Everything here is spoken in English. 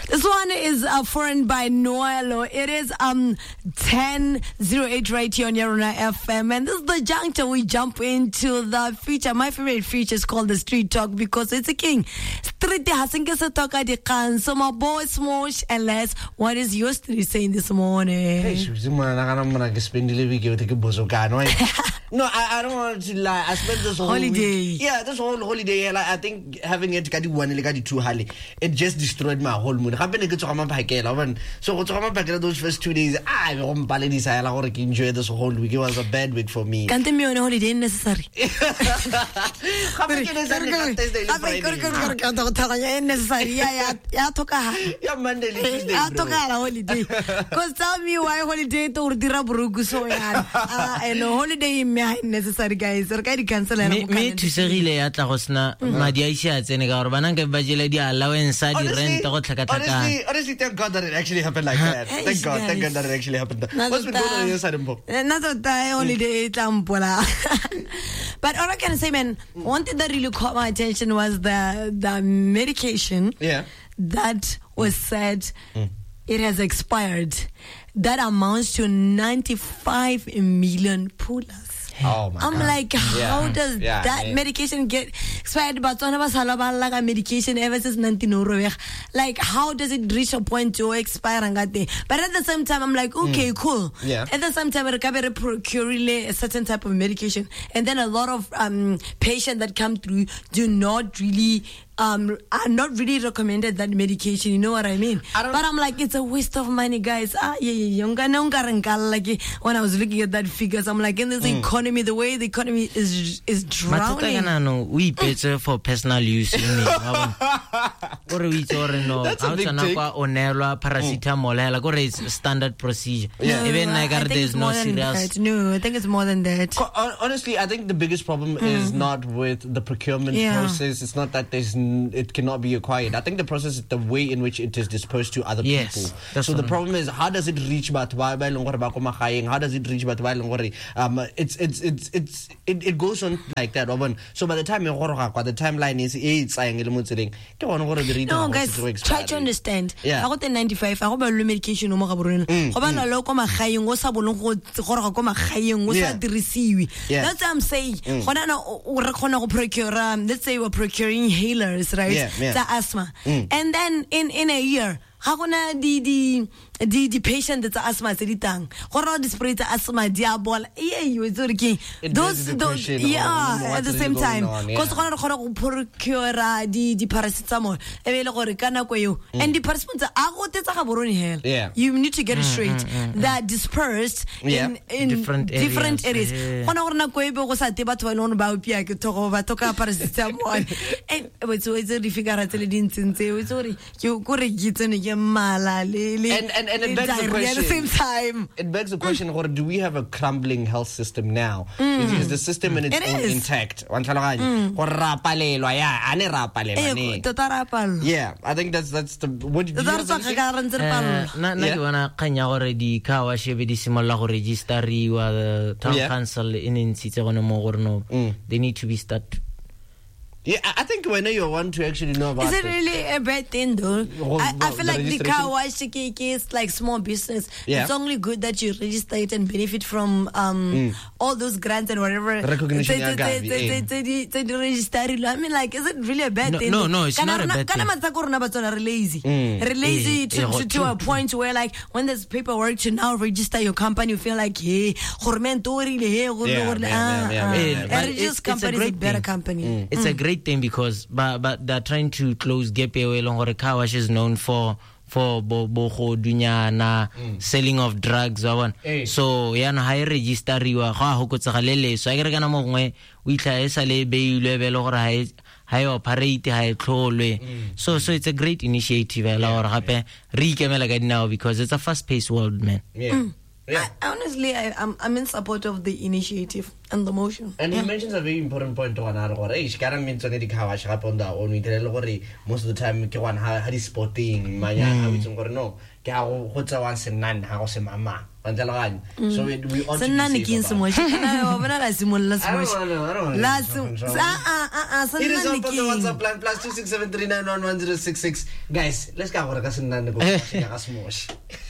This one is foreign by Noelo. It is 10:08 right here on Yaruna FM, and this is the juncture we jump into the feature. My favorite feature is called the Street Talk because it's a king. Street hasingesa toka di kan. So my boy Smosh and Les, what is your street saying this morning? No, I don't want to lie. I spent this whole holiday. Week. Yeah, this whole holiday. Like, I think having it too highly, it just destroyed my whole mood. So those first 2 days, I enjoy this whole week. It was a bad week for me. Can't me on a holiday necessary. Yeah, Monday, Tuesday. Holiday. Cause tell me why holiday to dira burugu so yan. And holiday necessary guys. Cancel me to serile ya tla go sna madi a isi a tsene ka gore bana ke ba jela di allowance a di rent go tlhaka honestly, thank God that it actually happened like that. Thank God that it actually happened. What's been going on your side, Mpo? Not that holiday tampola. But all I can say, man, one thing that really caught my attention was the medication that was said it has expired. That amounts to 95 million pullers. Oh my I'm God. like, how does that medication get expired? But one of us have medication ever since 1900. Like, how does it reach a point to expire? But at the same time, I'm like, okay, cool. Yeah. At the same time, I can procure a certain type of medication, and then a lot of patients that come through do not really. Are not really recommended that medication, you know what I mean? But I'm like, it's a waste of money, guys. Like, when I was looking at that figures, I'm like, in this economy, the way the economy is drowning. We pay for personal use. That's a big take. Paracetamol, it's standard procedure. Even there's no serious. No, I think it's more than that. Honestly, I think the biggest problem is not with the procurement process. It's not that it cannot be acquired. I think the process is the way in which it is dispersed to other people. So the problem is, how does it reach how does it reach it goes on like that. So by the time the timeline is no, guys, try to understand. I got the 95. I got the medication. That's what I'm saying. Let's say we're procuring inhalers, right? The asthma. And then in a year, how gonna the patient that's asthma seditang gora the spray asthma diabol those at the same time because gonna procure the paracetamol and the paracetamol you need to get it straight that dispersed in different areas and it begs the question. At the same time, it begs the question: do we have a crumbling health system now? Is the system in its own intact? Yeah, I think that's the. What do you town council they need to be started. Yeah, I think when you want to actually know about it. Is it really a bad thing though? I feel like the car wash is like small business. It's only good that you register it and benefit from all those grants and whatever. Recognition. I mean, like, is it really a bad thing? No, it's not a bad thing. Lazy to a point where, like, when there's paperwork to now register your company, you feel like, hey, register company is a better company. It's a great thing because but they're trying to close gap away long car wash is known for boho dunya selling of drugs so yana high register riwa ga hokotsa galele so agere kana mongwe o itla esa le beilwe be le gore high operate high tlolwe so it's a great initiative la gore gape re ikemela ka dinao because it's a fast paced world, man. Honestly, I'm in support of the initiative and the motion. And he mentions a very important point on our most of the time how is sporting no so we ought to be safe about it. It is on the WhatsApp line +26739111066. Guys, let's go.